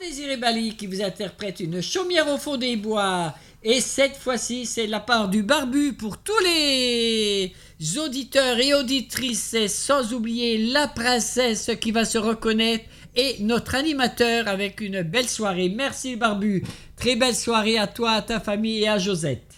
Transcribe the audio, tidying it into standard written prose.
Désiré Bali qui vous interprète une chaumière au fond des bois. Et cette fois-ci, c'est de la part du Barbu pour tous les auditeurs et auditrices, et sans oublier la princesse qui va se reconnaître et notre animateur avec une belle soirée. Merci Barbu. Très belle soirée à toi, à ta famille et à Josette.